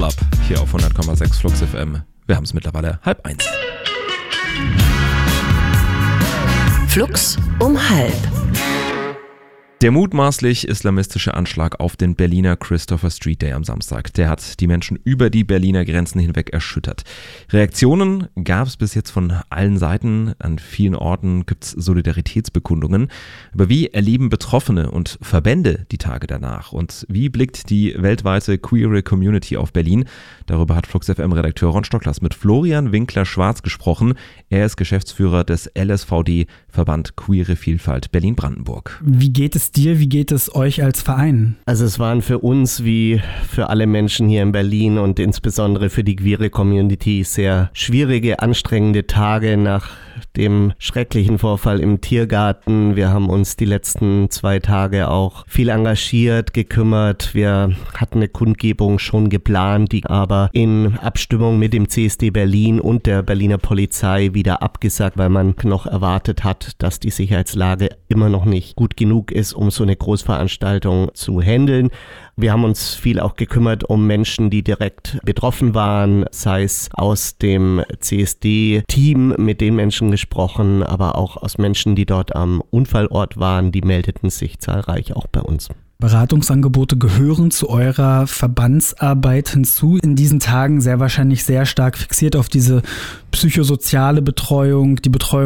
Up hier auf 100,6 Flux FM. Wir haben es mittlerweile 12:30. Flux um 12:30. Der mutmaßlich islamistische Anschlag auf den Berliner Christopher Street Day am Samstag, der hat die Menschen über die Berliner Grenzen hinweg erschüttert. Reaktionen gab es bis jetzt von allen Seiten. An vielen Orten gibt es Solidaritätsbekundungen. Aber wie erleben Betroffene und Verbände die Tage danach? Und wie blickt die weltweite queere Community auf Berlin? Darüber hat Flux FM-Redakteur Ron Stocklers mit Florian Winkler-Schwarz gesprochen. Er ist Geschäftsführer des LSVD, Verband Queere Vielfalt Berlin-Brandenburg. Wie geht es dir, wie geht es euch als Verein? Also es waren für uns wie für alle Menschen hier in Berlin und insbesondere für die queere Community sehr schwierige, anstrengende Tage nach dem schrecklichen Vorfall im Tiergarten. Wir haben uns die letzten 2 Tage auch viel engagiert, gekümmert. Wir hatten eine Kundgebung schon geplant, die aber in Abstimmung mit dem CSD Berlin und der Berliner Polizei wieder abgesagt, weil man noch erwartet hat, dass die Sicherheitslage immer noch nicht gut genug ist, um so eine Großveranstaltung zu handeln. Wir haben uns viel auch gekümmert um Menschen, die direkt betroffen waren, sei es aus dem CSD-Team, mit den Menschen gesprochen, aber auch aus Menschen, die dort am Unfallort waren, die meldeten sich zahlreich auch bei uns. Beratungsangebote gehören zu eurer Verbandsarbeit hinzu. In diesen Tagen sehr wahrscheinlich sehr stark fixiert auf diese psychosoziale Betreuung, die Betreuung